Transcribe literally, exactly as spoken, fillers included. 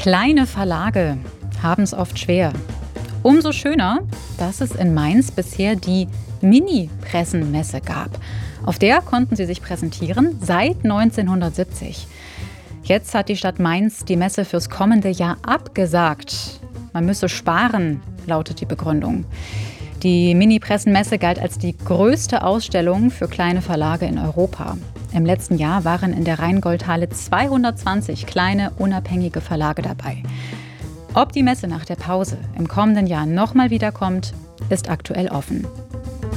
Kleine Verlage haben es oft schwer. Umso schöner, dass es in Mainz bisher die Mini-Pressenmesse gab. Auf der konnten sie sich präsentieren seit neunzehnhundertsiebzig. Jetzt hat die Stadt Mainz die Messe fürs kommende Jahr abgesagt. Man müsse sparen, lautet die Begründung. Die Mini-Pressenmesse galt als die größte Ausstellung für kleine Verlage in Europa. Im letzten Jahr waren in der Rheingoldhalle zweihundertzwanzig kleine, unabhängige Verlage dabei. Ob die Messe nach der Pause im kommenden Jahr nochmal wiederkommt, ist aktuell offen.